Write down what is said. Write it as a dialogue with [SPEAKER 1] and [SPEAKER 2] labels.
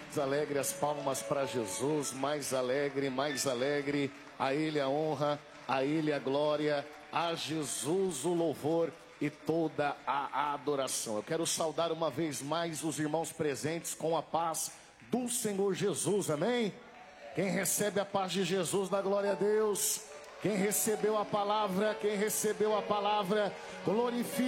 [SPEAKER 1] alegre as palmas para Jesus, mais alegre, a Ele a honra, a Ele a glória, a Jesus o louvor e toda a adoração. Eu quero saudar uma vez mais os irmãos presentes com a paz do Senhor Jesus, amém? Quem recebe a paz de Jesus, dá glória a Deus. Quem recebeu a palavra, glorifica.